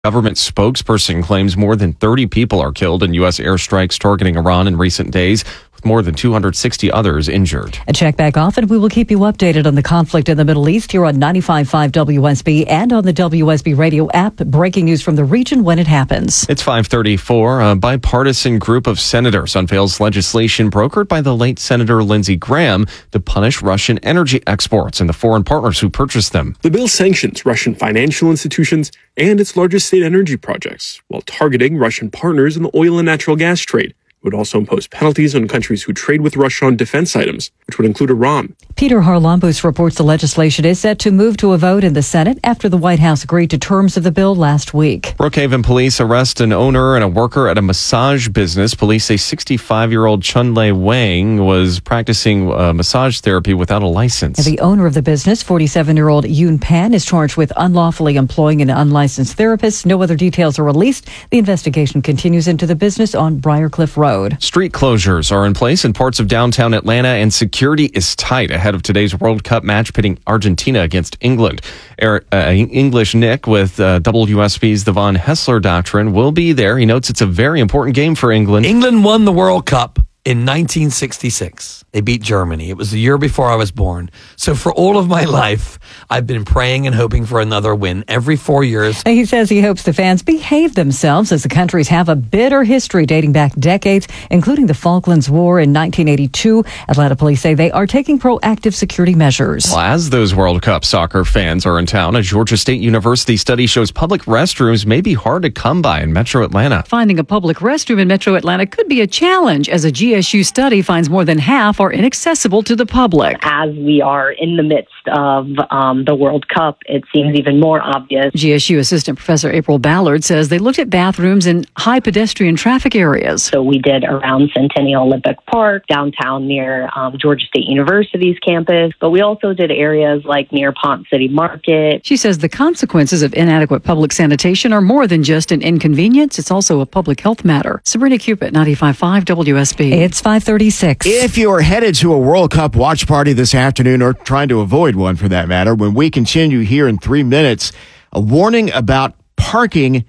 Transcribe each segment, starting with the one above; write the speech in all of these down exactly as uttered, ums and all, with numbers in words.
Government spokesperson claims more than thirty people are killed in U S airstrikes targeting Iran in recent days, with more than two hundred sixty others injured. And check back often. We will keep you updated on the conflict in the Middle East here on ninety-five point five W S B and on the W S B radio app. Breaking news from the region when it happens. It's five thirty-four. A bipartisan group of senators unveils legislation brokered by the late Senator Lindsey Graham to punish Russian energy exports and the foreign partners who purchased them. The bill sanctions Russian financial institutions and its largest state energy projects, while targeting Russian partners in the oil and natural gas trade. It would also impose penalties on countries who trade with Russia on defense items, which would include Iran. Peter Harlambous reports the legislation is set to move to a vote in the Senate after the White House agreed to terms of the bill last week. Brookhaven police arrest an owner and a worker at a massage business. Police say sixty-five-year-old Chun-Lei Wang was practicing uh, massage therapy without a license. The owner of the business, forty-seven-year-old Yoon Pan, is charged with unlawfully employing an unlicensed therapist. No other details are released. The investigation continues into the business on Briarcliff Road. Street closures are in place in parts of downtown Atlanta, and security is tight ahead of today's World Cup match pitting Argentina against England. Air, uh, English Nick with uh, W S B's The Von Hessler Doctrine will be there. He notes it's a very important game for England. England won the World Cup in nineteen sixty-six. They beat Germany. It was the year before I was born. So for all of my life, I've been praying and hoping for another win every four years. He says he hopes the fans behave themselves as the countries have a bitter history dating back decades, including the Falklands War in nineteen eighty-two. Atlanta police say they are taking proactive security measures. Well, as those World Cup soccer fans are in town, a Georgia State University study shows public restrooms may be hard to come by in Metro Atlanta. Finding a public restroom in Metro Atlanta could be a challenge, as a G S U study finds more than half are inaccessible to the public. As we are in the midst of um, the World Cup, it seems even more obvious. G S U Assistant Professor April Ballard says they looked at bathrooms in high pedestrian traffic areas. So we did around Centennial Olympic Park, downtown near um, Georgia State University's campus, but we also did areas like near Ponce City Market. She says the consequences of inadequate public sanitation are more than just an inconvenience. It's also a public health matter. Sabrina Cupid, ninety-five point five W S B. It's five thirty-six. If you're headed to a World Cup watch party this afternoon, or trying to avoid one for that matter, when we continue here in three minutes, a warning about parking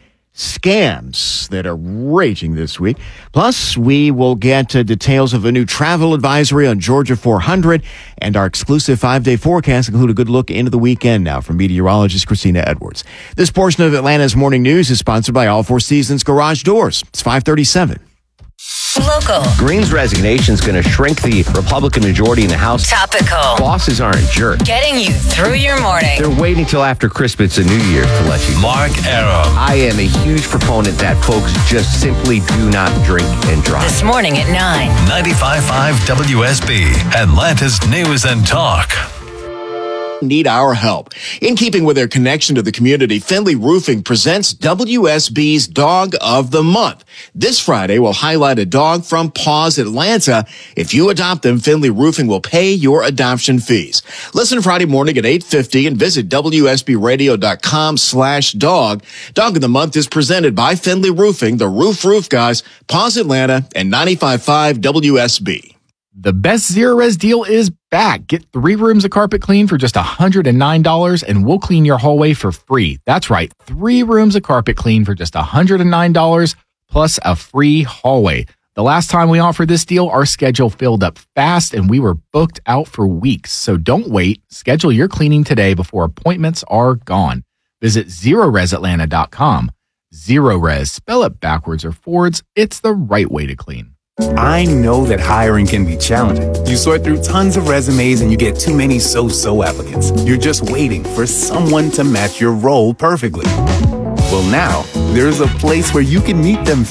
scams that are raging this week. Plus, we will get uh, details of a new travel advisory on Georgia four hundred, and our exclusive five-day forecast include a good look into the weekend now from meteorologist Christina Edwards. This portion of Atlanta's Morning News is sponsored by All Four Seasons Garage Doors. It's five thirty-seven. Local. Green's resignation is going to shrink the Republican majority in the House. Topical. Bosses aren't jerks. Getting you through your morning. They're waiting till after Christmas and New Year's to let you know. Mark Arrow. I am a huge proponent that folks just simply do not drink and drive. This morning at nine. ninety-five point five W S B, Atlanta's News and Talk. Need our help. In keeping with their connection to the community, Finley Roofing presents W S B's Dog of the Month. This Friday, we'll highlight a dog from Paws Atlanta. If you adopt them, Finley Roofing will pay your adoption fees. Listen Friday morning at eight fifty and visit W S B radio dot com slash dog. Dog of the Month is presented by Finley Roofing, the Roof Roof Guys, Paws Atlanta, and ninety-five point five W S B. The best Zero Res deal is back. Get three rooms of carpet clean for just one hundred nine dollars, and we'll clean your hallway for free. That's right, three rooms of carpet clean for just one hundred nine dollars plus a free hallway. The last time we offered this deal, our schedule filled up fast and we were booked out for weeks. So don't wait. Schedule your cleaning today before appointments are gone. Visit zero res atlanta dot com. Zero Res, spell it backwards or forwards. It's the right way to clean. I know that hiring can be challenging. You sort through tons of resumes and you get too many so-so applicants. You're just waiting for someone to match your role perfectly. Well, now, there's a place where you can meet them